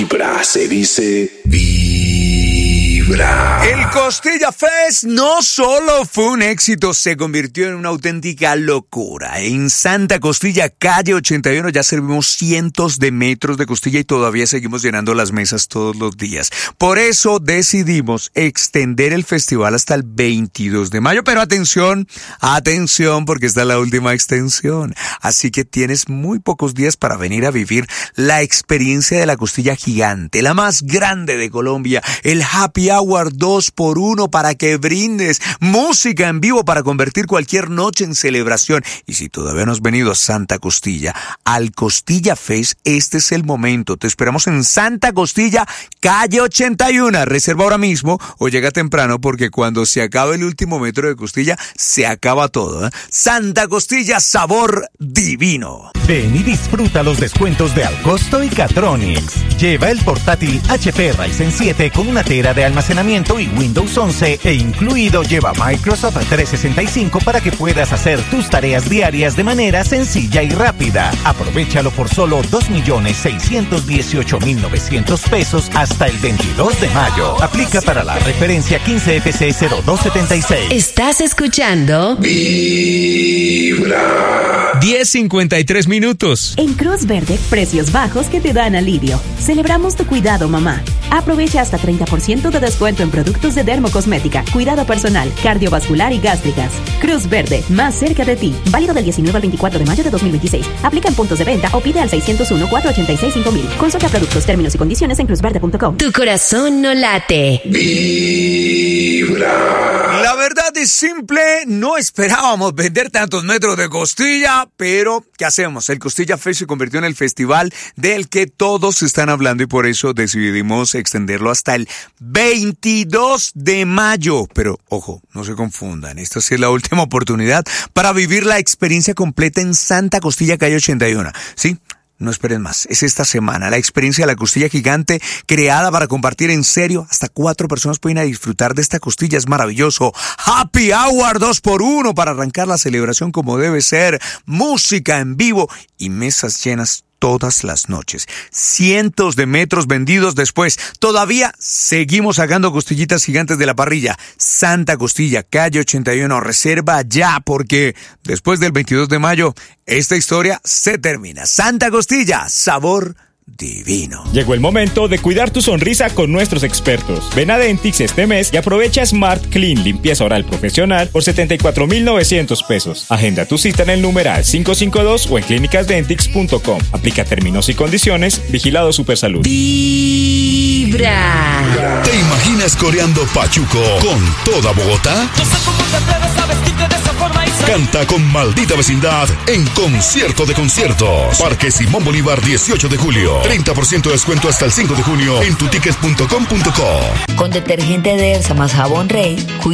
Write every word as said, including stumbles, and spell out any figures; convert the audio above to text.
Vibra, se dice vibra. El Costilla Fest no solo fue un éxito, se convirtió en una auténtica locura. En Santa Costilla, calle ochenta y uno, ya servimos cientos de metros de costilla y todavía seguimos llenando las mesas todos los días. Por eso decidimos extender el festival hasta el veintidós de mayo. Pero atención, atención, porque esta es la última extensión. Así que tienes muy pocos días para venir a vivir la experiencia de la costilla gigante, la más grande de Colombia, el Happy Hour dos por uno para que brindes, música en vivo para convertir cualquier noche en celebración. Y si todavía no has venido a Santa Costilla, al Costilla Fest, este es el momento. Te esperamos en Santa Costilla, calle ochenta y uno. Reserva ahora mismo o llega temprano, porque cuando se acabe el último metro de costilla, se acaba todo, ¿eh? Santa Costilla, sabor divino. Ven y disfruta los descuentos de Alcosto y Catronics. Lleva el portátil H P Ryzen siete con una tera de almacenamiento y Windows once e incluido lleva Microsoft trescientos sesenta y cinco para que puedas hacer tus tareas diarias de manera sencilla y rápida. Aprovéchalo por solo dos millones seiscientos dieciocho mil novecientos pesos hasta el veintidós de mayo. Aplica para la referencia quince F C cero dos setenta y seis. Estás escuchando Vibra. diez cincuenta y tres minutos. En Cruz Verde, precios bajos que te dan alivio. Celebramos tu cuidado, mamá. Aprovecha hasta treinta por ciento de descuento en productos de dermocosmética, cuidado personal, cardiovascular y gástricas. Cruz Verde, más cerca de ti. Válido del diecinueve al veinticuatro de mayo de dos mil veintiséis. Aplica en puntos de venta o pide al seiscientos uno, cuatrocientos ochenta y seis, cinco mil. Consulta productos, términos y condiciones en cruz verde punto com. Tu corazón no late. Vibra. La verdad es simple, no esperábamos vender tantos metros de costilla, pero ¿qué hacemos? El Costilla Fest se convirtió en el festival del que todos están hablando y por eso decidimos extenderlo hasta el veintidós de mayo. Pero, ojo, no se confundan, esta sí es la última oportunidad para vivir la experiencia completa en Santa Costilla, calle ochenta y uno. ¿Sí? No esperen más, es esta semana, la experiencia de la costilla gigante creada para compartir en serio. Hasta cuatro personas pueden ir a disfrutar de esta costilla, es maravilloso. Happy Hour dos por uno para arrancar la celebración como debe ser. Música en vivo y mesas llenas todas las noches. Cientos de metros vendidos después. Todavía seguimos sacando costillitas gigantes de la parrilla. Santa Costilla, calle ochenta y uno. Reserva ya, porque después del veintidós de mayo, esta historia se termina. Santa Costilla, sabor divino. Llegó el momento de cuidar tu sonrisa con nuestros expertos. Ven a Dentix este mes y aprovecha Smart Clean, limpieza oral profesional por setenta y cuatro mil novecientos pesos. Agenda tu cita en el numeral cinco cinco dos o en clínicas dentix punto com. Aplica términos y condiciones. Vigilado Supersalud. Vibra. ¿Te imaginas coreando Pachuco con toda Bogotá? No sé cómo te atreves a vestirte de esa forma y Canta con Maldita Vecindad en Concierto de Conciertos. Parque Simón Bolívar, dieciocho de julio. treinta por ciento de descuento hasta el cinco de junio en tuticket punto com punto co. Con detergente Dersa más jabón Rey,